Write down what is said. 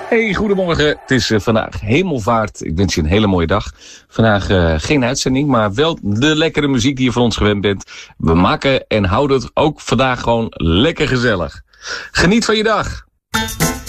Hey, goedemorgen. Het is vandaag Hemelvaart. Ik wens je een hele mooie dag. Vandaag geen uitzending, maar wel de lekkere muziek die je van ons gewend bent. We maken en houden het ook vandaag gewoon lekker gezellig. Geniet van je dag.